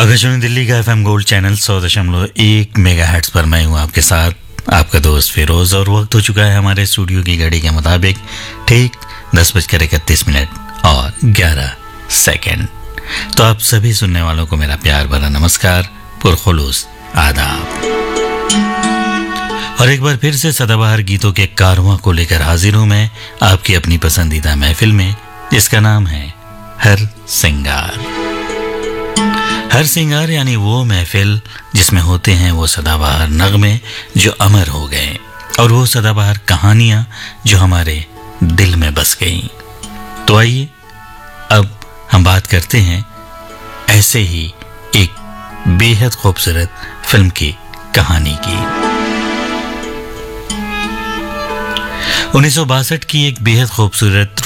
आकाशवाणी दिल्ली का FM gold channel 100.1 megahertz पर मैं हूं आपके साथ आपका दोस्त फिरोज। और वक्त हो चुका है हमारे स्टूडियो की घड़ी के मुताबिक ठीक 10:31 और 11 सेकंड। तो आप सभी सुनने वालों को मेरा प्यार भरा नमस्कार, पुरखुलूस आदाब। और एक बार फिर से सदाबहार गीतों के कारवां को लेकर हाजिर हूं मैं आपकी अपनी पसंदीदा महफिल में, जिसका नाम है हर सिंगार। हर सिंगार यानी वो महफिल जिसमें होते हैं वो सदाबहार नगमे जो अमर हो गए और वो सदाबहार कहानियां जो हमारे दिल में बस गईं। तो आइए अब हम बात करते हैं ऐसे ही एक बेहद खूबसूरत फिल्म की कहानी की। 1962 की एक बेहद खूबसूरत